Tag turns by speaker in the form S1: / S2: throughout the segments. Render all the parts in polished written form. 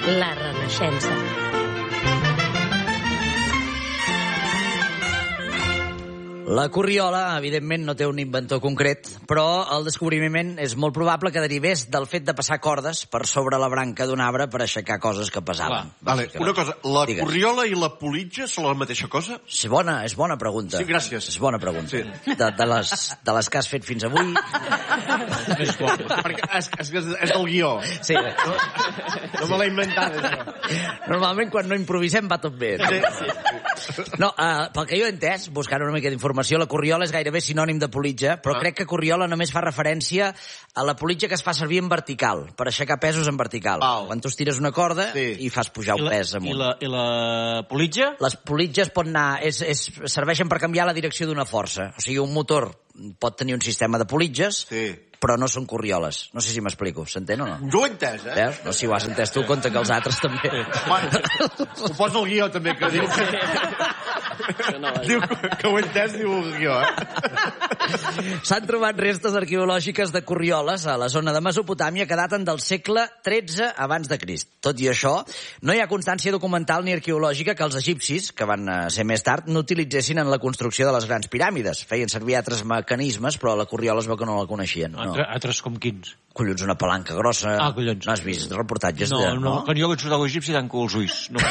S1: La Renaixença.
S2: La corriola, evidentment, no té un inventor concret, però el descobriment és molt probable que derivés del fet de passar cordes per sobre la branca d'un arbre per aixecar coses que pesaven.
S3: Vale, una cosa, la corriola i la politja són la mateixa cosa?
S2: És bona pregunta.
S3: Sí, gràcies.
S2: És bona pregunta.
S3: Sí.
S2: De les que has fet fins avui...
S3: Perquè és del guió.
S2: Sí.
S3: No me l'he inventat, això.
S2: Normalment, quan no improvisem, va tot bé. No, pel que jo he entès, buscant una mica d'informació, la corriola és gairebé sinònim de politja, però crec que corriola només fa referència a la politja que es fa servir en vertical, per aixecar pesos en vertical. Quan tu estires una corda i fas pujar un pes amunt.
S4: I la politja?
S2: Les politges serveixen per canviar la direcció d'una força. O sigui, un motor pot tenir un sistema de politges, però no són corrioles. No sé si m'explico. S'entén o no?
S3: Jo ho he entès,
S2: Veus? No, si ho has entès tu, compta que els altres també.
S3: Ho posa el guió, també, que diu que... Diu que ho he entès, diu el guió,
S2: S'han trobat restes arqueològiques de corrioles a la zona de Mesopotàmia que daten del segle XIII abans de Crist. Tot i això, no hi ha constància documental ni arqueològica que els egipcis, que van ser més tard, no utilitzessin en la construcció de les grans piràmides. Feien servir altres mecanismes, però la corriola es veu que no la coneixien. No.
S4: Altres com quins?
S2: Collons, una palanca grossa.
S4: Collons.
S2: No has vist reportatges
S4: No, quan jo veig surt l'egipci tanco els ulls. No.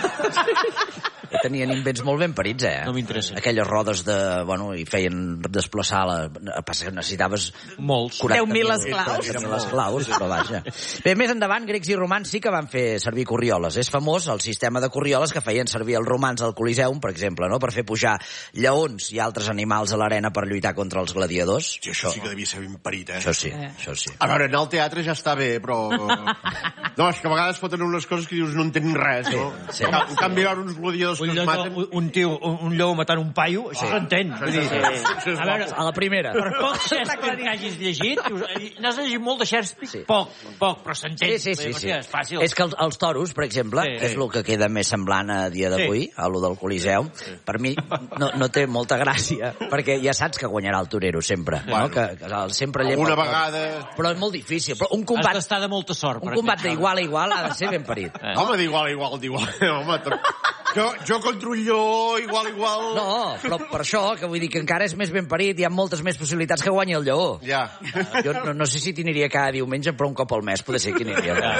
S2: Tenien invents molt ben parits,
S4: No m'interessa.
S2: Aquelles rodes i feien desplaçar passa que necessitaves...
S4: Molts.
S1: 10.000 esclaus.
S2: 10.000 esclaus, però vaja. Bé, més endavant, grecs i romans sí que van fer servir corrioles. És famós el sistema de corrioles que feien servir els romans al Coliseum, per exemple, no? Per fer pujar lleons i altres animals a l'arena per lluitar contra els gladiadors.
S3: Sí, això sí que devia ser ben parit,
S2: Això sí.
S3: A veure, anar al teatre ja està bé, però... No, és que a vegades foten unes coses que dius no entenc res, no?
S2: Sí.
S3: En canvi, veure uns gladiadors que es maten...
S4: Un lleó matant un paio, això s'entén.
S2: A veure, a la primera.
S4: Per poc Shakespeare que hagis llegit, n'has llegit molt de Shakespeare? Poc, però s'entén.
S2: Sí.
S4: És fàcil.
S2: És que els toros, per exemple, que és el que queda més semblant a dia d'avui, a lo del Coliseum, per mi no té molta gràcia, perquè ja saps que guanyarà el torero sempre, no? Que sempre lleva...
S3: Una vegada...
S2: Però és molt difícil. Però un combat...
S4: Has d'estar de molta sort.
S2: Un combat d'igual a igual ha de ser ben parit.
S3: Home, d'igual. Home, jo contra un lleó, igual.
S2: No, però per això, que vull dir que encara és més ben parit, hi ha moltes més possibilitats que guanyi el lleó.
S3: Ja.
S2: Jo no sé si t'aniria cada diumenge, però un cop al mes poder ser que aniria.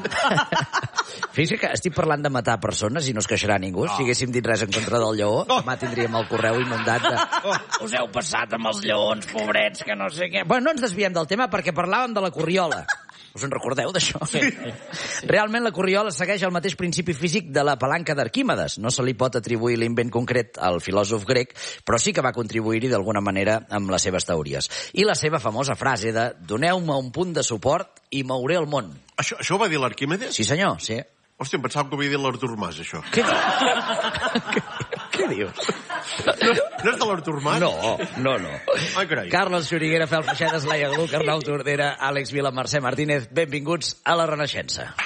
S2: Fixa't que estic parlant de matar persones i no es queixarà ningú. Si haguéssim dit res en contra del lleó, demà tindríem el correu inundat de... Us heu passat amb els lleons, pobrets, que no sé què... Bueno, no ens desviem del tema perquè parlàvem de la corriola. Us en recordeu, d'això? Sí. Realment, la corriola segueix el mateix principi físic de la palanca d'Arquímedes. No se li pot atribuir l'invent concret al filòsof grec, però sí que va contribuir-hi d'alguna manera amb les seves teories. I la seva famosa frase de «Doneu-me un punt de suport i mouré el món».
S3: Això ho va dir l'Arquímedes?
S2: Sí, senyor, sí.
S3: Hòstia, em pensava que ho havia dit l'Artur Mas, això.
S2: Què dius?
S3: No és de l'Artur Mas?
S2: No.
S3: Ai, carai.
S2: Carlos Xuriguera, Fel Feixedes, Laia Gluc, Arnau Tordera, Àlex Vila, Mercè Martínez, benvinguts a La Renaixença.